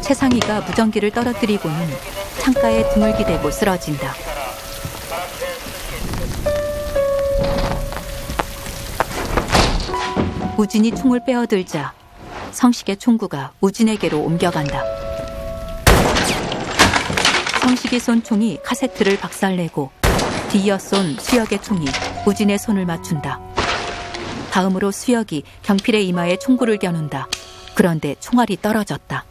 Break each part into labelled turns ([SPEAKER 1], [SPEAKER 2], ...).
[SPEAKER 1] 최상희가 무전기를 떨어뜨리고는 창가에 등을 기대고 쓰러진다. 우진이 총을 빼어들자 성식의 총구가 우진에게로 옮겨간다. 성식이 쏜 총이 카세트를 박살내고 뒤이어 쏜 수혁의 총이 우진의 손을 맞춘다. 다음으로 수혁이 경필의 이마에 총구를 겨눈다. 그런데 총알이 떨어졌다.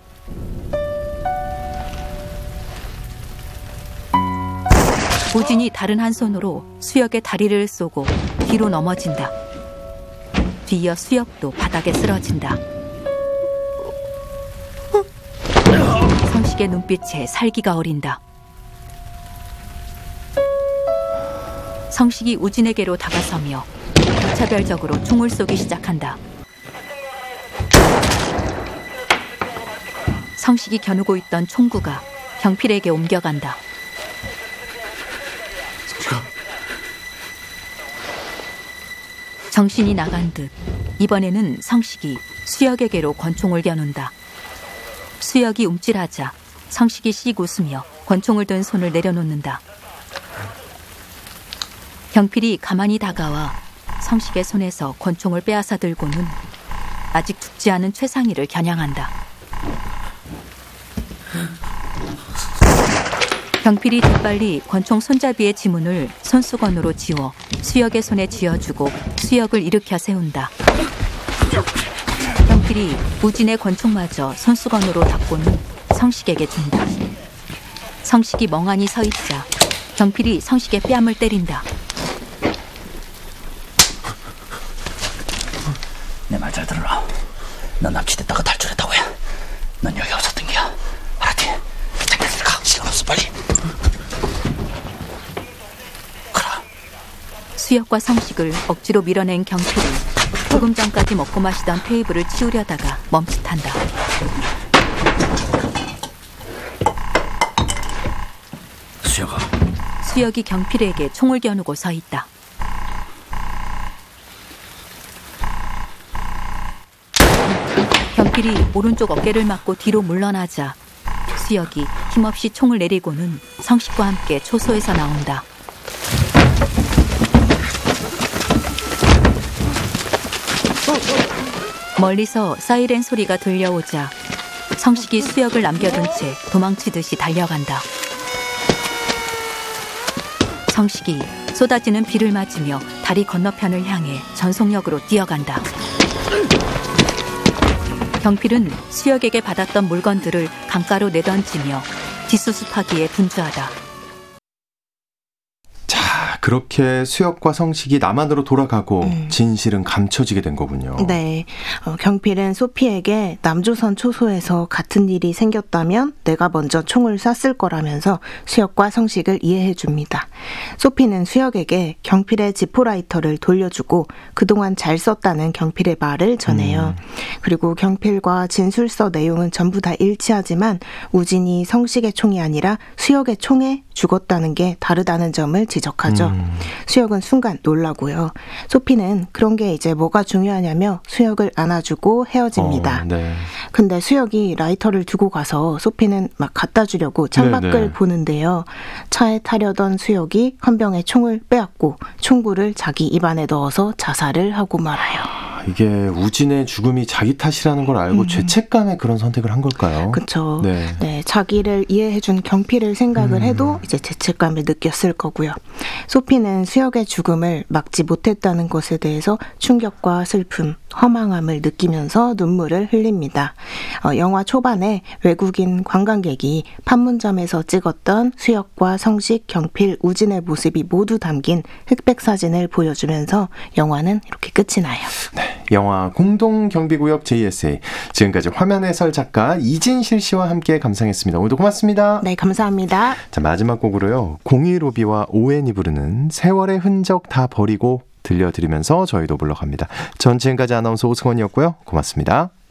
[SPEAKER 1] 우진이 다른 한 손으로 수혁의 다리를 쏘고 뒤로 넘어진다. 뒤이어 수혁도 바닥에 쓰러진다. 성식의 눈빛에 살기가 어린다. 성식이 우진에게로 다가서며 무차별적으로 총을 쏘기 시작한다. 성식이 겨누고 있던 총구가 경필에게 옮겨간다. 정신이 나간 듯 이번에는 성식이 수혁에게로 권총을 겨눈다. 수혁이 움찔하자 성식이 씩 웃으며 권총을 든 손을 내려놓는다. 경필이 가만히 다가와 성식의 손에서 권총을 빼앗아 들고는 아직 죽지 않은 최상희를 겨냥한다. 경필이 재빨리 권총 손잡이의 지문을 손수건으로 지워 수혁의 손에 쥐어주고 수혁을 일으켜 세운다. 경필이 우진의 권총마저 손수건으로 닦고는 성식에게 준다. 성식이 멍하니 서 있자 경필이 성식의 뺨을 때린다.
[SPEAKER 2] 내 말 잘 들어라. 넌 납치됐다가 탈출했다고요. 넌 여기 없었던 게야. 알았지? 잠깐만 가. 시간 없어 빨리. 가라.
[SPEAKER 1] 수혁과 성식을 억지로 밀어낸 경필이 조금 전까지 먹고 마시던 테이블을 치우려다가 멈칫한다.
[SPEAKER 2] 수혁아.
[SPEAKER 1] 수혁이 경필에게 총을 겨누고 서 있다. 경필이 오른쪽 어깨를 맞고 뒤로 물러나자 수혁이 힘없이 총을 내리고는 성식과 함께 초소에서 나온다. 멀리서 사이렌 소리가 들려오자 성식이 수혁을 남겨둔 채 도망치듯이 달려간다. 성식이 쏟아지는 비를 맞으며 다리 건너편을 향해 전속력으로 뛰어간다. 경필은 수혁에게 받았던 물건들을 강가로 내던지며 뒷수습하기에 분주하다.
[SPEAKER 3] 자, 그렇게 수혁과 성식이 남한으로 돌아가고 진실은 감춰지게 된 거군요.
[SPEAKER 4] 네, 경필은 소피에게 남조선 초소에서 같은 일이 생겼다면 내가 먼저 총을 쐈을 거라면서 수혁과 성식을 이해해 줍니다. 소피는 수혁에게 경필의 지포라이터를 돌려주고 그동안 잘 썼다는 경필의 말을 전해요. 그리고 경필과 진술서 내용은 전부 다 일치하지만 우진이 성식의 총이 아니라 수혁의 총에 죽었다는 게 다르다는 점을 지적하죠. 수혁은 순간 놀라고요. 소피는 그런 게 이제 뭐가 중요하냐며 수혁을 안아주고 헤어집니다.
[SPEAKER 3] 네.
[SPEAKER 4] 근데 수혁이 라이터를 두고 가서 소피는 막 갖다 주려고 창밖을 보는데요. 차에 타려던 수혁이 헌병에 총을 빼앗고 총구를 자기 입안에 넣어서 자살을 하고 말아요.
[SPEAKER 3] 이게 우진의 죽음이 자기 탓이라는 걸 알고 죄책감에 그런 선택을 한 걸까요?
[SPEAKER 4] 그렇죠.
[SPEAKER 3] 네.
[SPEAKER 4] 네, 자기를 이해해준 경필을 생각을 해도 이제 죄책감을 느꼈을 거고요. 소피는 수혁의 죽음을 막지 못했다는 것에 대해서 충격과 슬픔, 허망함을 느끼면서 눈물을 흘립니다. 영화 초반에 외국인 관광객이 판문점에서 찍었던 수혁과 성식, 경필, 우진의 모습이 모두 담긴 흑백 사진을 보여주면서 영화는 이렇게 끝이 나요.
[SPEAKER 3] 네, 영화 공동경비구역 JSA. 지금까지 화면 해설 작가 이진실 씨와 함께 감상했습니다. 오늘도 고맙습니다.
[SPEAKER 4] 네, 감사합니다.
[SPEAKER 3] 자, 마지막 곡으로요. 015B와 오웬이 부르는 세월의 흔적 다 버리고 들려드리면서 저희도 물러갑니다. 전 지금까지 아나운서 오승원이었고요. 고맙습니다.